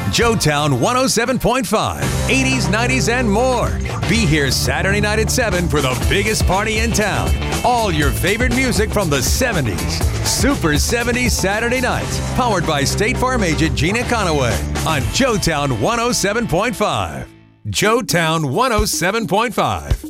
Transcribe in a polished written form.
Joetown 107.5, 80s, 90s, and more. Be here Saturday night at 7 for the biggest party in town. All your favorite music from the 70s. Super 70s Saturday nights. Powered by State Farm agent Gina Conaway on Joetown 107.5. Joetown 107.5.